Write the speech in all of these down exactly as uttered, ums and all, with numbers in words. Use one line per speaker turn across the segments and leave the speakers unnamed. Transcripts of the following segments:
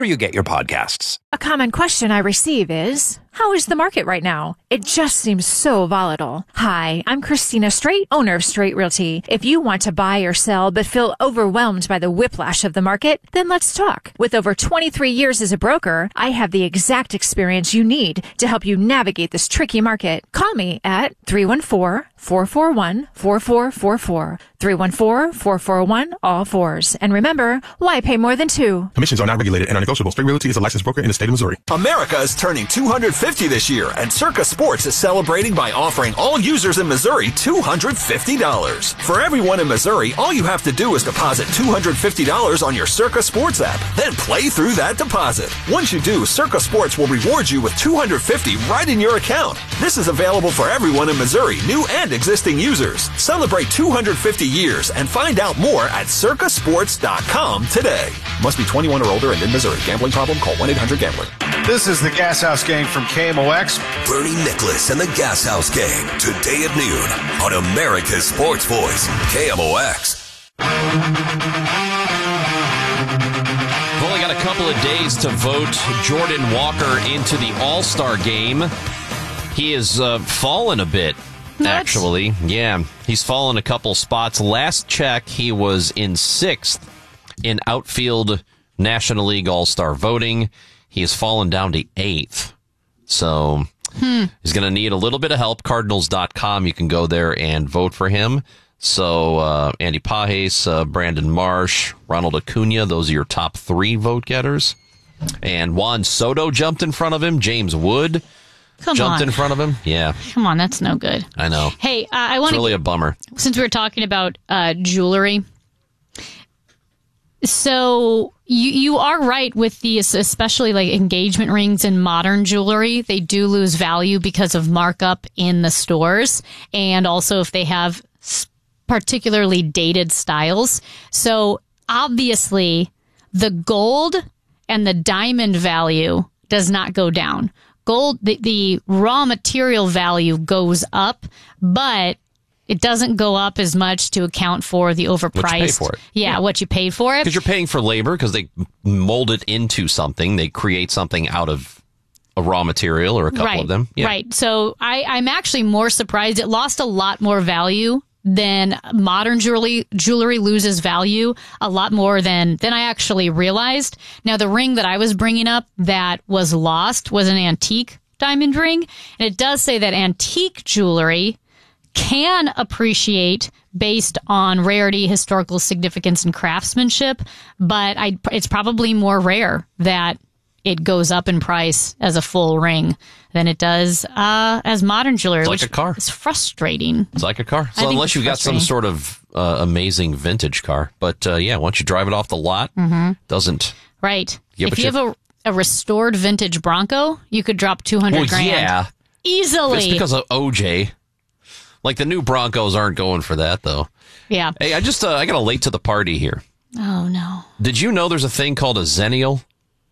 you get your podcasts.
A common question I receive is, how is the market right now? It just seems so volatile. Hi, I'm Christina Straight, owner of Straight Realty. If you want to buy or sell but feel overwhelmed by the whiplash of the market, then let's talk. With over twenty-three years as a broker, I have the exact experience you need to help you navigate this tricky market. Call me at three one four, four four one, four four four four. three one four, four four one, all fours. And remember, why pay more than two?
Commissions are not regulated and are negotiable. Straight Realty is a licensed broker in the state of Missouri.
America is turning two hundred fifty this year, and Circa Sports is celebrating by offering all users in Missouri two hundred fifty dollars. For everyone in Missouri, all you have to do is deposit two hundred fifty dollars on your Circa Sports app, then play through that deposit. Once you do, Circa Sports will reward you with two hundred fifty dollars right in your account. This is available for everyone in Missouri, new and existing users. Celebrate two hundred fifty years and find out more at circa sports dot com today. Must be twenty-one or older and in Missouri. Gambling problem? Call one eight hundred gambler.
This is the Gas House Gang from K M O X.
Bernie Nicholas and the Gas House Gang, today at noon on America's Sports Voice, K M O X.
We've only got a couple of days to vote Jordan Walker into the All-Star game. He has uh, fallen a bit,
Nuts.
actually. Yeah, he's fallen a couple spots. Last check, he was in sixth in outfield National League All-Star voting. He has fallen down to eighth. So hmm. he's going to need a little bit of help. Cardinals dot com, you can go there and vote for him. So uh, Andy Pages, uh, Brandon Marsh, Ronald Acuna, those are your top three vote getters. And Juan Soto jumped in front of him. James Wood
Come
jumped
on.
in front of him. Yeah.
Come on, that's no good.
I know.
Hey, uh, I want to...
It's really a bummer.
Since we were talking about uh, jewelry... So you you are right with these, especially like engagement rings and modern jewelry. They do lose value because of markup in the stores, and also if they have particularly dated styles. So obviously, the gold and the diamond value does not go down. Gold, the, the raw material value goes up, but it doesn't go up as much to account for the overpriced.
What you pay for it.
Yeah, yeah. what you paid for it.
Because you're paying for labor, because they mold it into something. They create something out of a raw material or a couple
right.
of them. Yeah.
Right. So I, I'm actually more surprised. It lost a lot more value than modern jewelry. Jewelry loses value a lot more than, than I actually realized. Now, the ring that I was bringing up that was lost was an antique diamond ring. And it does say that antique jewelry can appreciate based on rarity, historical significance, and craftsmanship, but I, it's probably more rare that it goes up in price as a full ring than it does uh, as modern jewelry.
It's like
which
a car.
It's frustrating.
It's like a car.
I
So
think
unless
it's
you've got some sort of uh, amazing vintage car. But uh, yeah, once you drive it off the lot,
Mhm.
doesn't.
Right.
Yeah,
if
but
you have a, a restored vintage Bronco, you could drop two hundred
Well,
grand.
yeah.
Easily.
It's because of O J. Like, the new Broncos aren't going for that, though.
Yeah.
Hey, I just, uh, I got a late to the party here.
Oh, no.
Did you know there's a thing called a Zennial?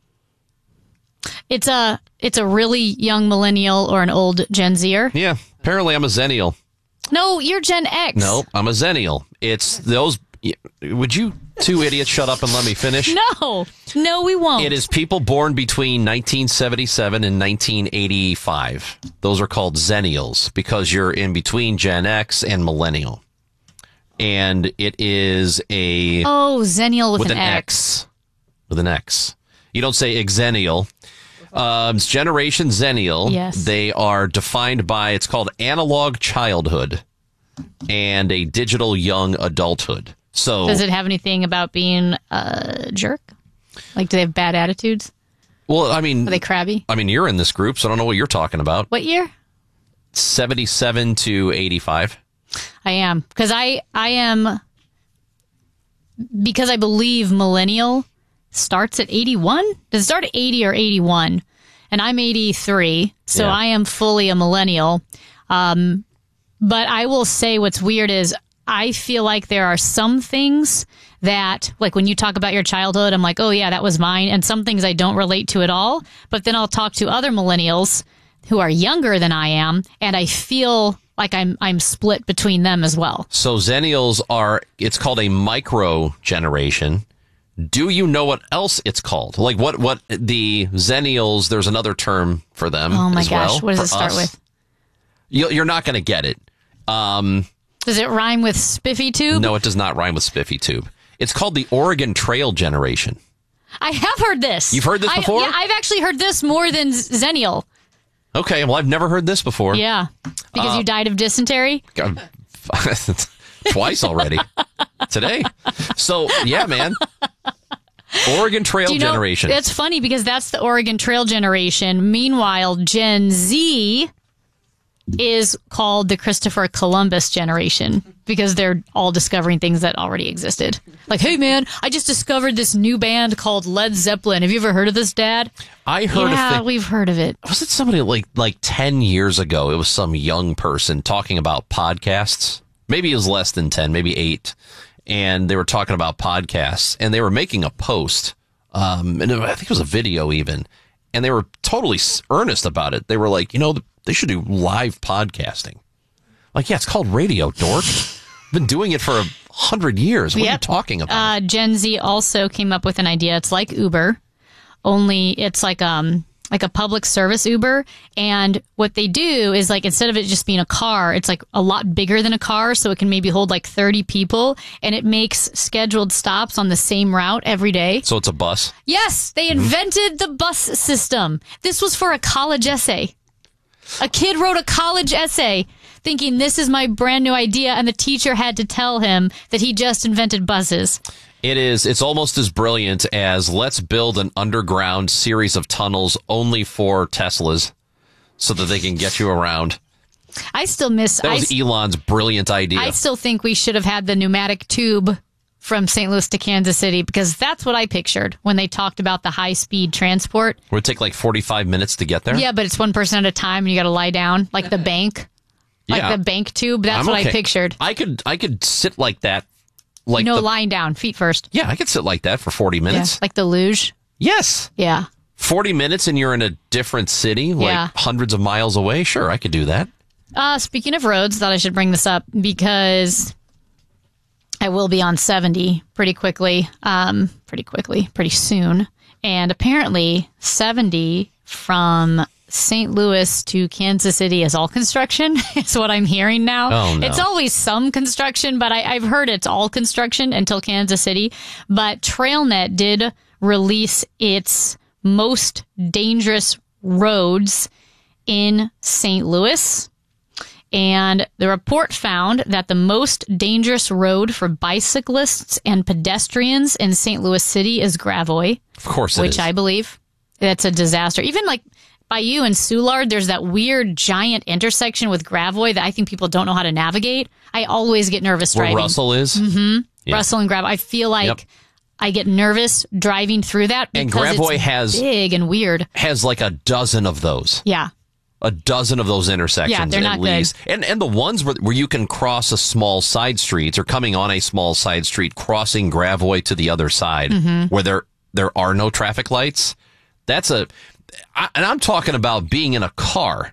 It's a, it's a really young millennial or an old Gen Zer.
Yeah. Apparently I'm a Zennial.
No, you're Gen X.
No, I'm a Zennial. It's those... Would you two idiots shut up and let me finish?
No. No, we won't.
It is people born between nineteen seventy-seven and nineteen eighty-five. Those are called Zennials because you're in between Gen X and Millennial. And it is a...
Oh, Zennial with,
with
an,
an
X.
X. With an X. You don't say Xennial. Um, it's Generation Zennial.
Yes.
They are defined by, it's called analog childhood and a digital young adulthood. So
Does it have anything about being a jerk? Like, do they have bad attitudes?
Well, I mean...
Are they crabby?
I mean, you're in this group, so I don't know what you're talking about.
What year?
seventy-seven to eighty-five.
I am. Because I, I am... Because I believe millennial starts at eighty-one? Does it start at eighty or eighty-one? And I'm eighty-three, so
Yeah.
I am fully a millennial. Um, but I will say what's weird is I feel like there are some things that, like when you talk about your childhood, I'm like, oh yeah, that was mine. And some things I don't relate to at all. But then I'll talk to other millennials who are younger than I am, and I feel like I'm I'm split between them as well.
So Zennials are, it's called a micro generation. Do you know what else it's called? Like what, what the Zennials, there's another term for them.
Oh my
as
gosh.
well,
What does
for
it start
us.
with?
You- You're not going to get it. Um,
Does it rhyme with Spiffy Tube?
no, it does not rhyme with Spiffy Tube. It's called the Oregon Trail generation.
I have heard this.
You've heard this
I-
before?
yeah, I've actually heard this more than Zennial.
Okay, well, I've never heard this before.
Yeah. Because
Uh,
you died of dysentery?
God, twice already today. So, yeah, man. Oregon Trail
Do you know,
generation.
It's funny because that's the Oregon Trail generation. Meanwhile, Gen Z is called the Christopher Columbus generation because they're all discovering things that already existed. Like, hey, man, I just discovered this new band called Led Zeppelin. Have you ever heard of this, Dad?
I heard
yeah,
of thing-
we've heard of it.
was it somebody like like ten years ago? It was some young person talking about podcasts. Maybe it was less than ten, maybe eight. And they were talking about podcasts, and they were making a post. Um, and I think it was a video even. And they were totally s- earnest about it. They were like, you know, they should do live podcasting. Like, yeah, it's called radio, dork. Been doing it for a hundred years. What are you
Yep.
talking about?
Uh, Gen Z also came up with an idea. It's like Uber, only it's like um like a public service Uber. And what they do is like instead of it just being a car, it's like a lot bigger than a car, so it can maybe hold like thirty people, and it makes scheduled stops on the same route every day.
So it's a bus.
Yes, they invented the bus system. This was for a college essay. A kid wrote a college essay thinking this is my brand new idea, and the teacher had to tell him that he just invented buses.
It is. It's almost as brilliant as let's build an underground series of tunnels only for Teslas so that they can get you around.
I still miss.
That
I,
was Elon's brilliant idea.
I still think we should have had the pneumatic tube from Saint Louis to Kansas City because that's what I pictured when they talked about the high speed transport.
Would it take like forty-five minutes to get there?
Yeah, but it's one person at a time and you got to lie down like the bank. Like
Yeah.
the bank tube. That's
I'm
what
okay.
I pictured.
I could I could sit like that. Like
no,
the,
lying down, feet first.
Yeah, I could sit like that for forty
Yeah,
minutes.
like the luge.
Yes.
Yeah.
forty minutes and you're in a different city, like
Yeah.
hundreds of miles away. Sure, I could do that.
Uh, speaking of roads, thought I should bring this up because I will be on seventy pretty quickly, um, pretty quickly, pretty soon. And apparently seventy from Saint Louis to Kansas City is all construction, is what I'm hearing now.
Oh, no.
It's always some construction, but I, I've heard it's all construction until Kansas City. But TrailNet did release its most dangerous roads in Saint Louis. And the report found that the most dangerous road for bicyclists and pedestrians in Saint Louis City is Gravois,
Of course it
which
is.
I believe that's a disaster. Even like by you in Soulard, there's that weird giant intersection with Gravois that I think people don't know how to navigate. I always get nervous
Where
driving.
Russell is. Mm-hmm. Yeah.
Russell and Gravois. I feel like
Yep.
I get nervous driving through that
And
because
Gravois
it's
has-
big and weird.
Has like a dozen of those.
Yeah.
A dozen of those intersections
Yeah, they're
at
not good.
least. And and the ones where, where you can cross a small side street or coming on a small side street, crossing Gravois to the other side
Mm-hmm.
where there there are no traffic lights. That's a I, and I'm talking about being in a car.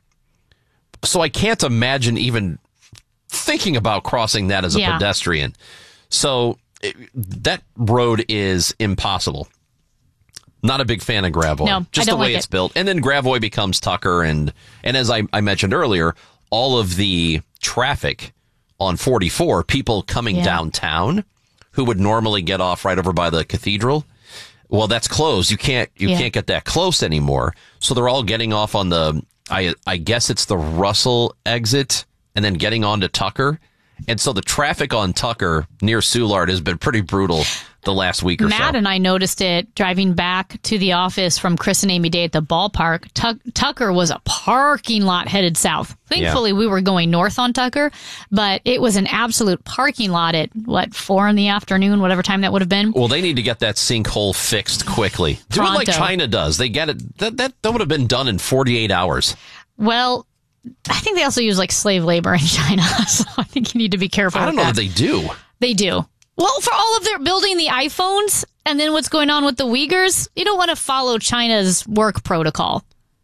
So I can't imagine even thinking about crossing that as a
Yeah.
pedestrian. So it, that road is impossible. Not a big fan of Gravois.
No, I
just
don't
the way
like
it's
it.
built. And then Gravois becomes Tucker. And, and as I, I mentioned earlier, all of the traffic on forty-four, people coming
Yeah.
downtown who would normally get off right over by the cathedral. Well, that's closed. You can't, you
Yeah.
can't get that close anymore. So they're all getting off on the, I, I guess it's the Russell exit and then getting on to Tucker. And so the traffic on Tucker near Soulard has been pretty brutal the last week or
Matt
so.
and I noticed it driving back to the office from Chris and Amy Day at the ballpark. Tuck- Tucker was a parking lot headed south. Thankfully, we were going north on Tucker, but it was an absolute parking lot at, what, four in the afternoon, whatever time that would have been.
Well, they need to get that sinkhole fixed quickly. Do it like
Pronto.
China does. They get it. That, that, that would have been done in forty-eight hours.
Well, I think they also use like slave labor in China, so I think you need to be careful
I don't
with
know
that.
that they do.
They do. Well, for all of their building the iPhones and then what's going on with the Uyghurs, you don't want to follow China's work protocol.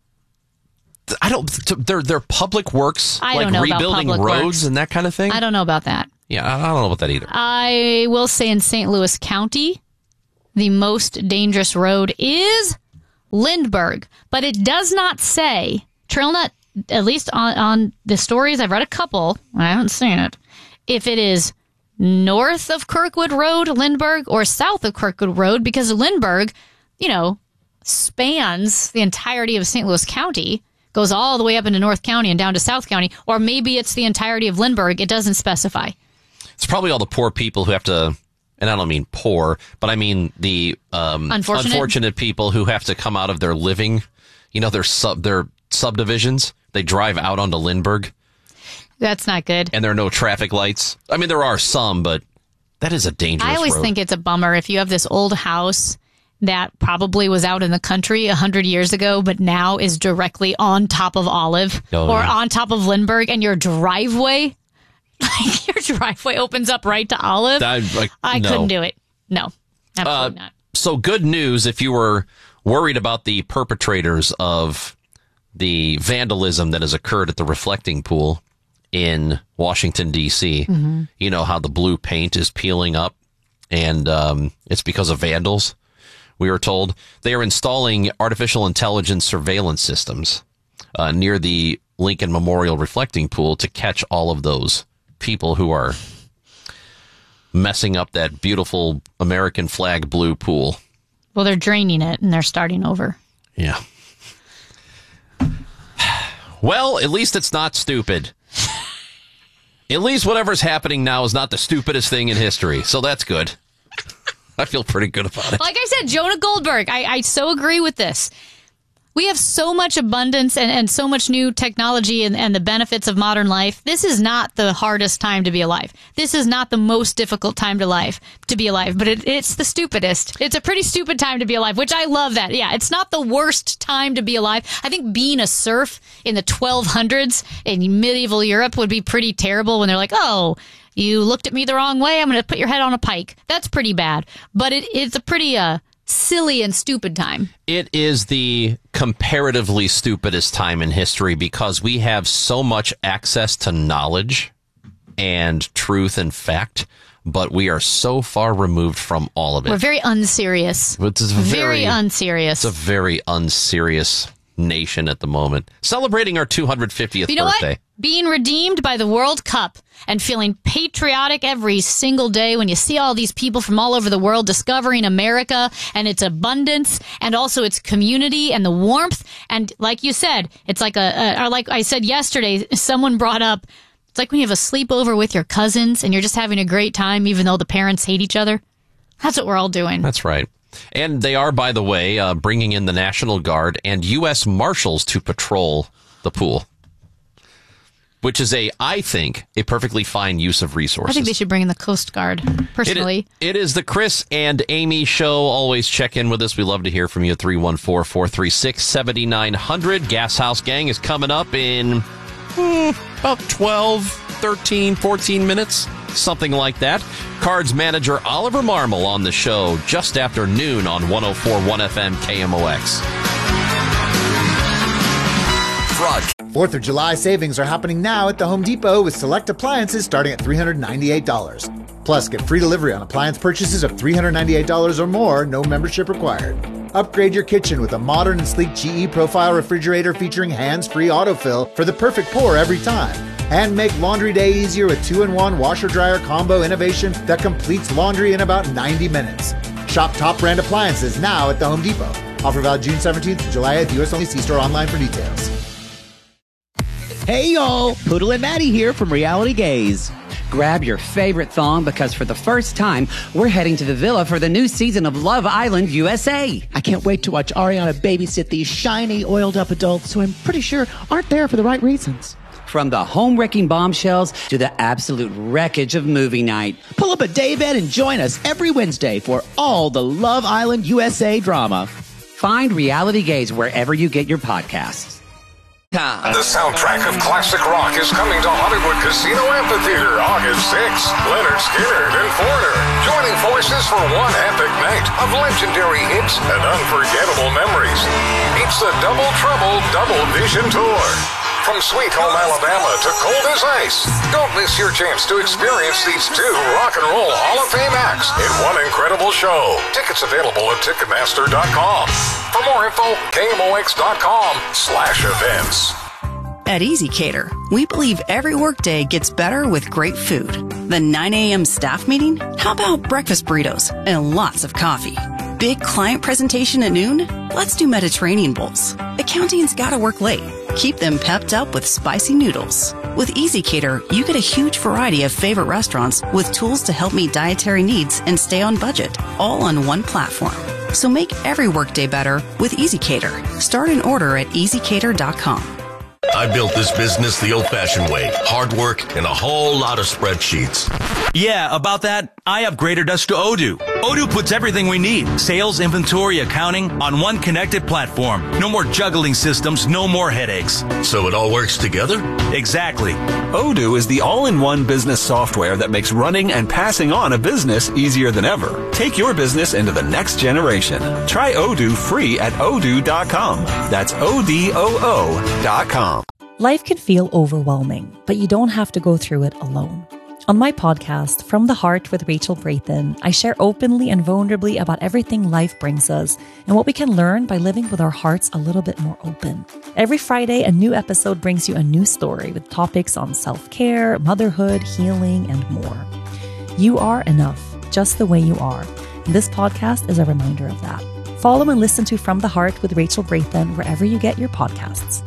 I don't. They're they're public works,
I
like
don't know about
rebuilding
public
roads
works.
and that kind of thing.
I don't know about that.
Yeah, I I don't know about that either.
I will say in Saint Louis County, the most dangerous road is Lindbergh. But it does not say, TrailNet, at least on, on the stories, I've read a couple, I haven't seen it, if it is north of Kirkwood Road, Lindbergh, or south of Kirkwood Road, because Lindbergh, you know, spans the entirety of Saint Louis County, goes all the way up into North County and down to South County, or maybe it's the entirety of Lindbergh. It doesn't specify. It's
probably all the poor people who have to, and I don't mean poor, but I mean the um,
unfortunate.
unfortunate people who have to come out of their living, you know, their sub their subdivisions. They drive out onto Lindbergh.
That's not good.
And there are no traffic lights. I mean, there are some, but that is a dangerous road.
I always
road.
think it's a bummer if you have this old house that probably was out in the country a hundred years ago, but now is directly on top of Olive
oh,
or
yeah.
on top of Lindbergh, and your driveway, like your driveway opens up right to Olive.
I, like,
I
no.
couldn't do it. No, absolutely
uh,
not.
So good news if you were worried about the perpetrators of the vandalism that has occurred at the reflecting pool in Washington, D C. Mm-hmm. You know how the blue paint is peeling up, and um, it's because of vandals. We were told they are installing artificial intelligence surveillance systems uh, near the Lincoln Memorial reflecting pool to catch all of those people who are messing up that beautiful American flag blue pool.
Well, they're draining it and they're starting over.
Yeah. Well, at least it's not stupid. At least whatever's happening now is not the stupidest thing in history. So that's good. I feel pretty good about it.
Like I said, Jonah Goldberg, I, I so agree with this. We have so much abundance and, and so much new technology and, and the benefits of modern life. This is not the hardest time to be alive. This is not the most difficult time to life to be alive, but it, it's the stupidest. It's a pretty stupid time to be alive, which I love that. Yeah, it's not the worst time to be alive. I think being a serf in the twelve hundreds in medieval Europe would be pretty terrible when they're like, oh, you looked at me the wrong way, I'm going to put your head on a pike. That's pretty bad. But it, it's a pretty uh, silly and stupid time.
It is the comparatively stupidest time in history because we have so much access to knowledge and truth and fact, but we are so far removed from all of it.
We're very unserious.
It's very,
very unserious.
It's a very unserious nation at the moment. Celebrating our two hundred fiftieth
you know
birthday.
What? Being redeemed by the World Cup and feeling patriotic every single day when you see all these people from all over the world discovering America and its abundance and also its community and the warmth. And like you said, it's like a, a or like I said yesterday, someone brought up, it's like when you have a sleepover with your cousins and you're just having a great time even though the parents hate each other. That's what we're all doing.
That's right. And they are, by the way, uh, bringing in the National Guard and U S Marshals to patrol the pool, which is a, I think, a perfectly fine use of resources.
I think they should bring in the Coast Guard, personally.
It is, it is the Chris and Amy show. Always check in with us. We love to hear from you. three one four, four three six, seven nine zero zero. Gas House Gang is coming up in hmm, about twelve, thirteen, fourteen minutes. Something like that. Cards manager Oliver Marmol on the show just after noon on one oh four point one F M K M O X.
fourth of July savings are happening now at the Home Depot with select appliances starting at three hundred ninety-eight dollars. Plus, get free delivery on appliance purchases of three hundred ninety-eight dollars or more, no membership required. Upgrade your kitchen with a modern and sleek G E Profile refrigerator featuring hands-free autofill for the perfect pour every time. And make laundry day easier with two in one washer-dryer combo innovation that completes laundry in about ninety minutes. Shop top brand appliances now at the Home Depot. Offer valid June seventeenth to July eighth. U S only. See store online for details.
Hey y'all, Poodle and Maddie here from Reality Gaze. Grab your favorite thong because for the first time, we're heading to the villa for the new season of Love Island U S A.
I can't wait to watch Ariana babysit these shiny, oiled-up adults who I'm pretty sure aren't there for the right reasons.
From the home-wrecking bombshells to the absolute wreckage of movie night.
Pull up a daybed and join us every Wednesday for all the Love Island U S A drama.
Find Reality Gaze wherever you get your podcasts.
The soundtrack of classic rock is coming to Hollywood Casino Amphitheater August sixth. Leonard Skinner and Foreigner joining forces for one epic night of legendary hits and unforgettable memories. It's the Double Trouble Double Vision Tour. From sweet home Alabama to cold as ice. Don't miss your chance to experience these two rock and roll Hall of Fame acts in one incredible show. Tickets available at Ticketmaster dot com. For more info, K M O X dot com slash events.
At Easy Cater, we believe every workday gets better with great food. The nine a.m. staff meeting? How about breakfast burritos and lots of coffee? Big client presentation at noon? Let's do Mediterranean bowls. Accounting's gotta work late. Keep them pepped up with spicy noodles. With Easy Cater, you get a huge variety of favorite restaurants with tools to help meet dietary needs and stay on budget, all on one platform. So make every workday better with Easy Cater. Start an order at easy cater dot com.
I built this business the old-fashioned way. Hard work and a whole lot of spreadsheets.
Yeah, about that, I upgraded us to Odoo. Odoo puts everything we need, sales, inventory, accounting, on one connected platform. No more juggling systems, no more headaches.
So it all works together?
Exactly.
Odoo is the all-in-one business software that makes running and passing on a business easier than ever. Take your business into the next generation. Try Odoo free at odoo dot com. That's O D O O dot com.
Life can feel overwhelming, but you don't have to go through it alone. On my podcast, From the Heart with Rachel Brathen, I share openly and vulnerably about everything life brings us and what we can learn by living with our hearts a little bit more open. Every Friday, a new episode brings you a new story with topics on self-care, motherhood, healing, and more. You are enough, just the way you are. And this podcast is a reminder of that. Follow and listen to From the Heart with Rachel Brathen wherever you get your podcasts.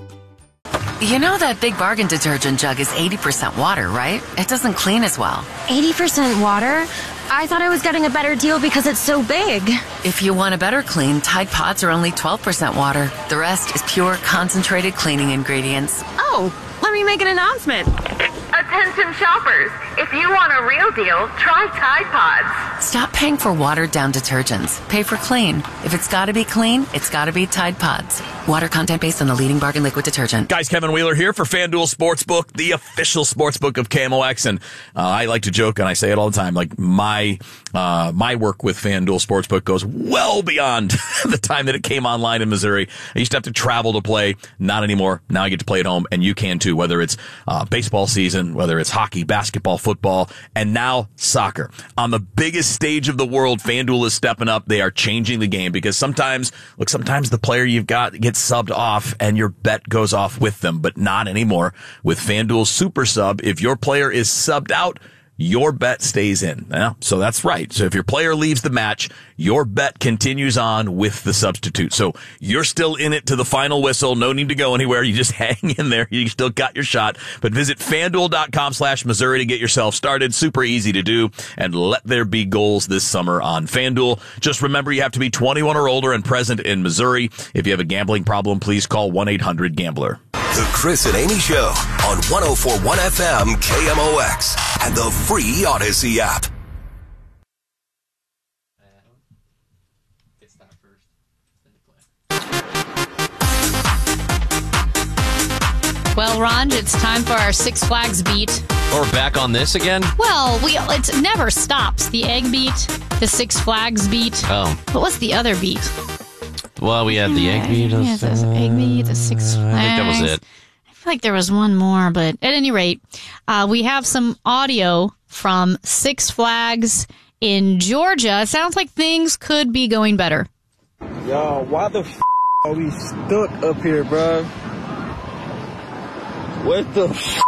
You know that Big Bargain detergent jug is eighty percent water, right? It doesn't clean as well.
eighty percent water? I thought I was getting a better deal because it's so big.
If you want a better clean, Tide Pods are only twelve percent water. The rest is pure, concentrated cleaning ingredients.
Oh, let me make an announcement. Attention shoppers, if you want a real deal, try Tide Pods.
Stop paying for watered-down detergents. Pay for clean. If it's gotta be clean, it's gotta be Tide Pods. Water content based on the leading bargain liquid detergent.
Guys, Kevin Wheeler here for FanDuel Sportsbook, the official sportsbook of K M O X. And uh, I like to joke, and I say it all the time, like my uh, my work with FanDuel Sportsbook goes well beyond the time that it came online in Missouri. I used to have to travel to play. Not anymore. Now I get to play at home, and you can too, whether it's uh, baseball season, whether it's hockey, basketball, football, and now soccer. On the biggest stage of the world, FanDuel is stepping up. They are changing the game because sometimes, look, sometimes the player you've got gets subbed off and your bet goes off with them, but not anymore. With FanDuel Super Sub, if your player is subbed out, your bet stays in. Yeah, so that's right. So if your player leaves the match, your bet continues on with the substitute. So you're still in it to the final whistle. No need to go anywhere. You just hang in there. You still got your shot. But visit FanDuel.com slash Missouri to get yourself started. Super easy to do. And let there be goals this summer on FanDuel. Just remember you have to be twenty-one or older and present in Missouri. If you have a gambling problem, please call one eight hundred gambler.
The Chris and Amy Show on one oh four point one F M K M O X and the free Odyssey app.
Well, Ron, it's time for our Six Flags beat.
Or back on this again?
Well, we it never stops. The egg beat, the Six Flags beat.
Oh.
But what's the other beat?
Well, we had the egg beat.
Yeah, the egg beat, the Six Flags.
I think that was it.
I feel like there was one more, but at any rate, uh, we have some audio from Six Flags in Georgia. It sounds like things could be going better.
Yo, why the f*** are we stuck up here, bro? What the f***?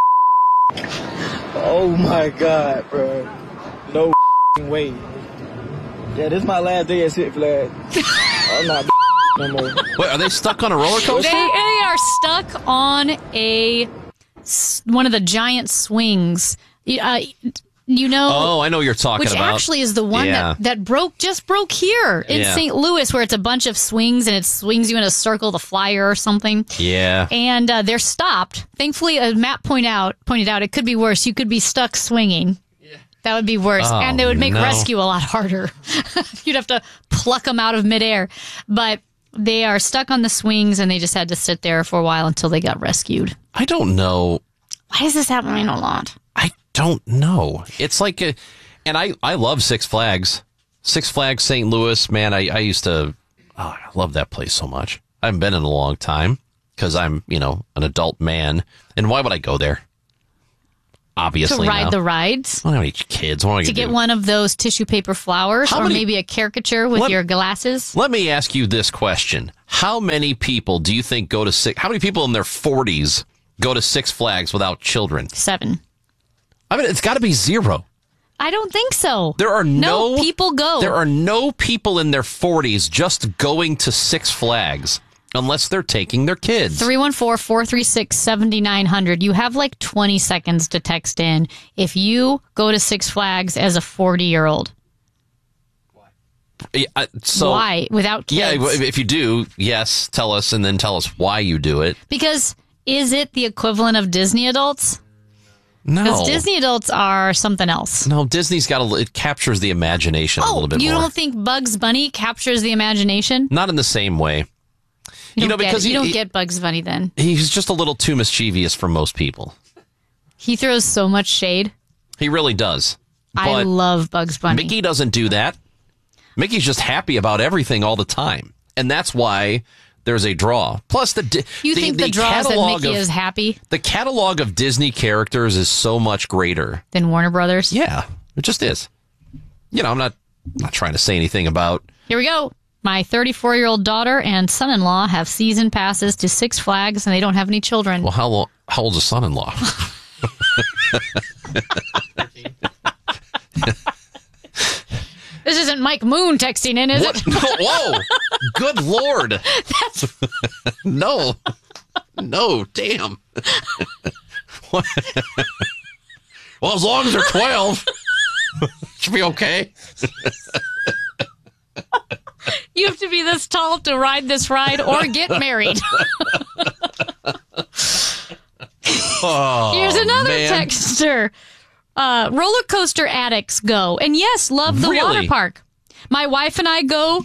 Oh my God, bro. No way. Yeah, this is my last day at Six Flags. I'm not no more.
Wait, are they stuck on a roller coaster?
They, they are stuck on a one of the giant swings. Uh, you know.
Oh, I know what you're talking
which
about.
Which actually is the one
yeah.
that, that broke just broke here in
yeah.
Saint Louis, where it's a bunch of swings and it swings you in a circle, the flyer or something.
Yeah.
And uh, they're stopped. Thankfully, as Matt point out, pointed out, it could be worse. You could be stuck swinging. That would be worse.
Oh,
and it would make
no.
rescue a lot harder. You'd have to pluck them out of midair. But they are stuck on the swings, and they just had to sit there for a while until they got rescued.
I don't know.
Why is this happening a lot?
I don't know. It's like a, and I, I love Six Flags. Six Flags Saint Louis, man, I, I used to, oh, I love that place so much. I haven't been in a long time. because I'm, you know, an adult man. And why would I go there? Obviously,
to ride
now.
the rides.
I don't have any kids. What am I
To
gonna
get
do?
one of those tissue paper flowers,
How
or
many-
maybe a caricature with
Let-
your glasses.
Let me ask you this question: how many people do you think go to six? How many people in their forties go to Six Flags without children?
Seven.
I mean, it's got to be zero.
I don't think so.
There are no,
no people go.
There are no people in their forties just going to Six Flags unless they're taking their kids.
three one four, four three six, seven nine zero zero. You have like twenty seconds to text in if you go to Six Flags as a forty-year-old.
Yeah, uh, so,
Why? Without kids?
Yeah, if you do, yes, tell us, and then tell us why you do it.
Because is it the equivalent of Disney adults?
No.
Because Disney adults are something else.
No, Disney's got a, it captures the imagination a
Oh,
little bit
you
more.
don't think Bugs Bunny captures the imagination?
Not in the same way.
You,
You know,
don't get
because
it. you
he-
don't
he-
get Bugs Bunny then.
He's just a little too mischievous for most people.
He throws so much shade.
He really does.
I
But
love Bugs Bunny.
Mickey doesn't do that. Mickey's just happy about everything all the time. And that's why there's a draw. Plus, the di-
You think the, draw is that
catalog
Mickey
of-
is happy
The catalog of Disney characters is so much greater.
than Warner Brothers?
Yeah, it just is. You know, I'm not not trying to say anything about.
Here we go. My thirty-four-year-old daughter and son-in-law have season passes to Six Flags, and they don't have any children.
Well, how lo- how old's a son-in-law?
This isn't Mike Moon texting in, is
What?
it?
No, whoa! Good Lord!
That's...
No, no, damn. What? Well, as long as they're twelve, should be okay.
You have to be this tall to ride this ride or get married.
Oh,
Here's another
man.
texter. Uh, roller coaster addicts go. And yes, love the
Really?
water park. My wife and I go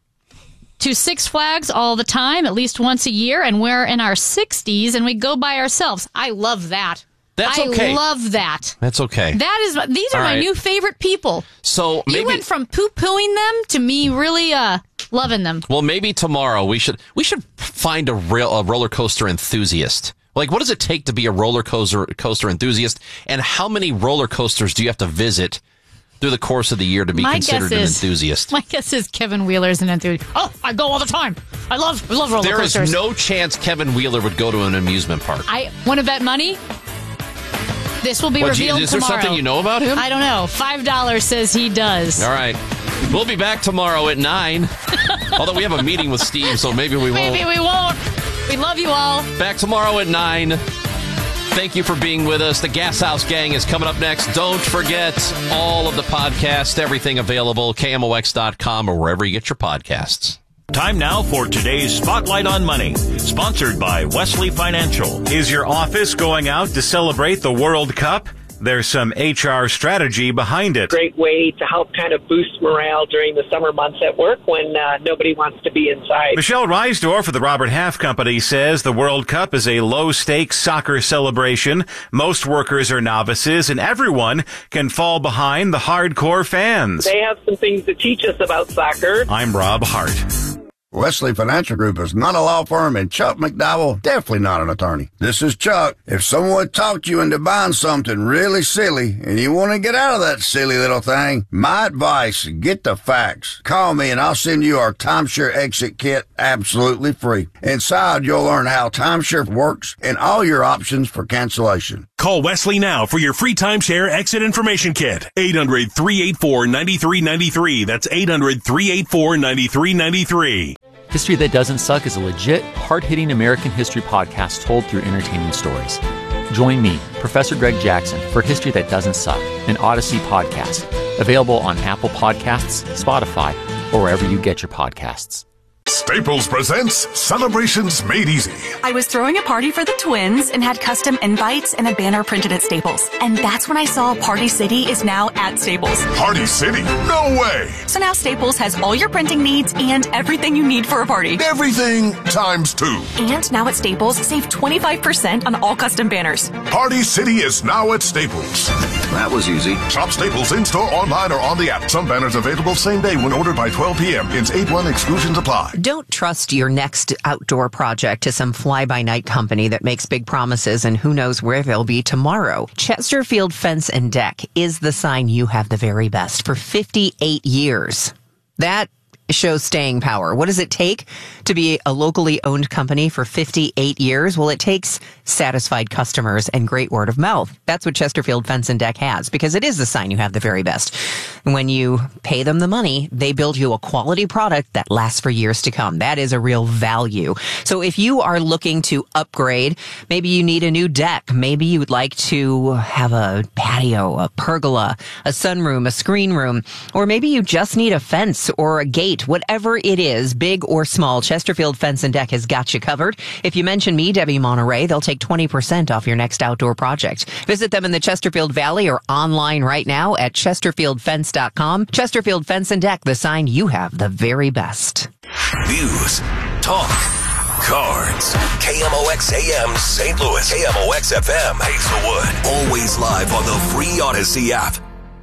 to Six Flags all the time, at least once a year, and we're in our sixties and we go by ourselves. I love that.
That's
I
okay.
love that.
That's okay.
That is these are
All
my
right.
new favorite people.
So maybe,
You went from poo-pooing them to me really uh loving them.
well, maybe tomorrow we should we should find a real a roller coaster enthusiast. Like, what does it take to be a roller coaster coaster enthusiast? And how many roller coasters do you have to visit through the course of the year to be
My
considered an
guess is-
enthusiast?
My guess is Kevin Wheeler's an enthusiast. Oh, I go all the time. I love I love roller
There is
coasters.
no chance Kevin Wheeler would go to an amusement park.
I want to bet money. This will be
Well, gee,
revealed
is there
tomorrow.
something you know about him?
I don't know. Five dollars says he does.
All right. We'll be back tomorrow at nine. Although we have a meeting with Steve, so maybe we won't.
Maybe we won't. We love you all.
Back tomorrow at nine. Thank you for being with us. The Gas House Gang is coming up next. Don't forget all of the podcasts, everything available, K M O X dot com or wherever you get your podcasts.
Time now for today's Spotlight on Money, sponsored by Wesley Financial.
Is your office going out to celebrate the World Cup? There's some H R strategy behind it.
Great way to help kind of boost morale during the summer months at work when uh, nobody wants to be inside.
Michelle Reisdorf of the Robert Half Company says the World Cup is a low-stakes soccer celebration. Most workers are novices, and everyone can fall behind the hardcore fans.
They have some things to teach us about soccer.
I'm Rob Hart.
Wesley Financial Group is not a law firm, and Chuck McDowell definitely not an attorney. This is Chuck. If someone talked you into buying something really silly and you want to get out of that silly little thing, my advice, get the facts. Call me and I'll send you our timeshare exit kit absolutely free. Inside, you'll learn how timeshare works and all your options for cancellation.
Call Wesley now for your free timeshare exit information kit. eight hundred, three eight four, nine three nine three. That's eight hundred, three eight four, nine three nine three.
History That Doesn't Suck is a legit, hard-hitting American history podcast told through entertaining stories. Join me, Professor Greg Jackson, for History That Doesn't Suck, an Odyssey podcast, available on Apple Podcasts, Spotify, or wherever you get your podcasts.
Staples presents Celebrations Made Easy.
I was throwing a party for the twins and had custom invites and a banner printed at Staples. And that's when I saw Party City is now at Staples.
Party City? No way!
So now Staples has all your printing needs and everything you need for a party.
Everything times two.
And now at Staples, save twenty-five percent on all custom banners.
Party City is now at Staples.
That was easy.
Shop Staples in-store, online, or on the app. Some banners available same day when ordered by twelve p.m. Ins eight one exclusions apply.
Don't trust your next outdoor project to some fly-by-night company that makes big promises and who knows where they'll be tomorrow. Chesterfield Fence and Deck is the sign you have the very best for fifty-eight years. That shows staying power. What does it take to be a locally owned company for fifty-eight years? Well, it takes satisfied customers and great word of mouth. That's what Chesterfield Fence and Deck has, because it is the sign you have the very best. When you pay them the money, they build you a quality product that lasts for years to come. That is a real value. So if you are looking to upgrade, maybe you need a new deck, maybe you would like to have a patio, a pergola, a sunroom, a screen room, or maybe you just need a fence or a gate. Whatever it is, big or small, Chesterfield Fence and Deck has got you covered. If you mention me, Debbie Monterey, they'll take twenty percent off your next outdoor project. Visit them in the Chesterfield Valley or online right now at chesterfield fence dot com. Chesterfield Fence and Deck, the sign you have the very best.
News, talk, cards. K M O X A M Saint Louis. K M O X F M Hazelwood. Always live on the free Odyssey app.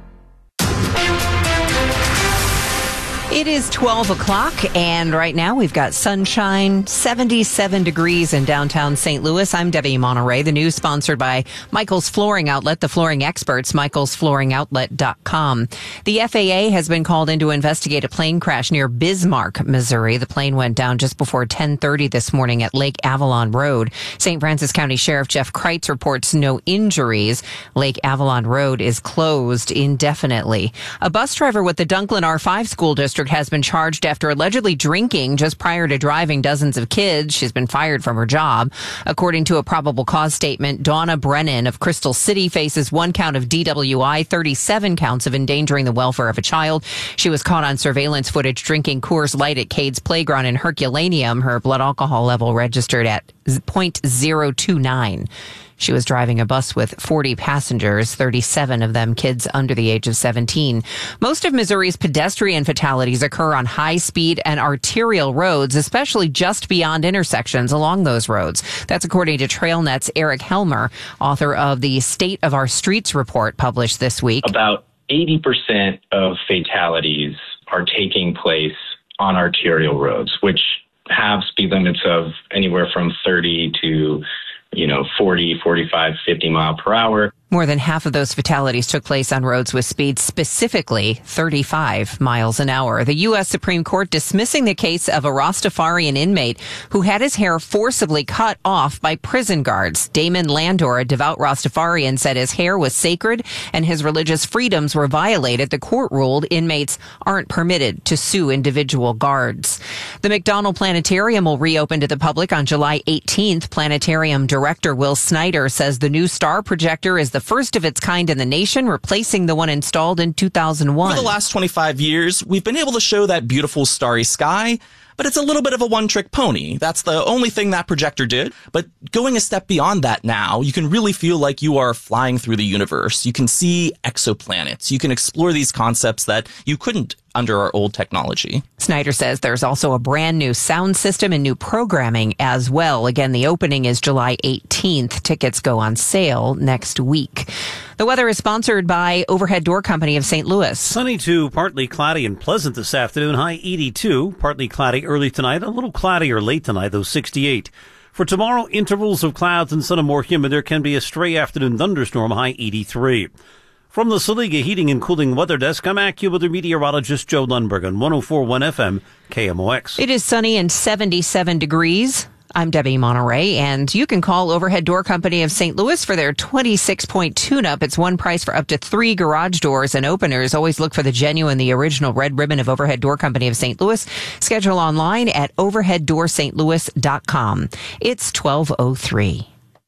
It is twelve o'clock, and right now we've got sunshine, seventy-seven degrees in downtown Saint Louis. I'm Debbie Monterey. The news sponsored by Michael's Flooring Outlet, the flooring experts, michaels flooring outlet dot com. The F A A has been called in to investigate a plane crash near Bismarck, Missouri. The plane went down just before ten thirty this morning at Lake Avalon Road. Saint Francis County Sheriff Jeff Kreitz reports no injuries. Lake Avalon Road is closed indefinitely. A bus driver with the Dunklin R five school district has been charged after allegedly drinking just prior to driving dozens of kids. She's been fired from her job. According to a probable cause statement, Donna Brennan of Crystal City faces one count of D W I, thirty-seven counts of endangering the welfare of a child. She was caught on surveillance footage drinking Coors Light at Cade's Playground in Herculaneum. Her blood alcohol level registered at zero point zero two nine. She was driving a bus with forty passengers, thirty-seven of them kids under the age of seventeen. Most of Missouri's pedestrian fatalities occur on high-speed and arterial roads, especially just beyond intersections along those roads. That's according to TrailNet's Eric Helmer, author of the State of Our Streets report published this week.
About eighty percent of fatalities are taking place on arterial roads, which have speed limits of anywhere from thirty to you know, forty, forty-five, fifty mile per hour.
More than half of those fatalities took place on roads with speeds specifically thirty-five miles an hour. The U S Supreme Court dismissing the case of a Rastafarian inmate who had his hair forcibly cut off by prison guards. Damon Landor, a devout Rastafarian, said his hair was sacred and his religious freedoms were violated. The court ruled inmates aren't permitted to sue individual guards. The McDonald Planetarium will reopen to the public on July eighteenth. Planetarium director Will Snyder says the new star projector is the first of its kind in the nation, replacing the one installed in two thousand one.
For the last twenty-five years, we've been able to show that beautiful starry sky, but it's a little bit of a one-trick pony. That's the only thing that projector did. But going a step beyond that now, you can really feel like you are flying through the universe. You can see exoplanets. You can explore these concepts that you couldn't under our old technology.
Snyder says there's also a brand new sound system and new programming as well. Again, the opening is July eighteenth. Tickets go on sale next week. The weather is sponsored by Overhead Door Company of Saint Louis.
Sunny to partly cloudy and pleasant this afternoon. High eighty-two. Partly cloudy early tonight. A little cloudier late tonight, though sixty-eight. For tomorrow, intervals of clouds and sun and more humid. There can be a stray afternoon thunderstorm. High eighty-three. From the Saliga Heating and Cooling Weather Desk, I'm AccuWeather meteorologist Joe Lundberg on one oh four point one F M K M O X.
It is sunny and seventy-seven degrees. I'm Debbie Monterey, and you can call Overhead Door Company of Saint Louis for their twenty-six point tune-up. It's one price for up to three garage doors and openers. Always look for the genuine, the original red ribbon of Overhead Door Company of Saint Louis. Schedule online at overhead door st louis dot com. It's twelve oh three.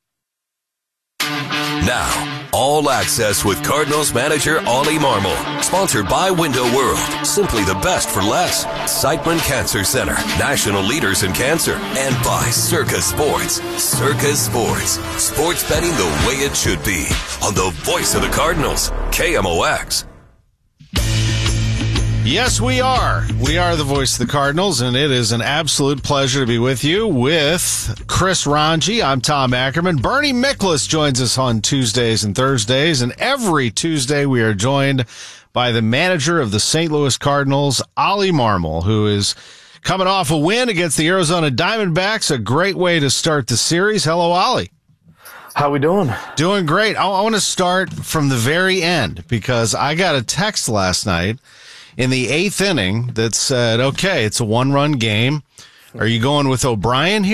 Now, All Access with Cardinals manager Ollie Marmol. Sponsored by Window World. Simply the best for less. Siteman Cancer Center. National leaders in cancer. And by Circa Sports. Circa Sports. Sports betting the way it should be. On the voice of the Cardinals. K M O X.
Yes, we are. We are the voice of the Cardinals, and it is an absolute pleasure to be with you with Chris Ranji. I'm Tom Ackerman. Bernie Miklasz joins us on Tuesdays and Thursdays, and every Tuesday we are joined by the manager of the Saint Louis Cardinals, Ollie Marmol, who is coming off a win against the Arizona Diamondbacks. A great way to start the series. Hello, Ollie.
How we doing?
Doing great. I, I want to start from the very end because I got a text last night in the eighth inning that said, okay, it's a one-run game. Are you going with O'Brien here?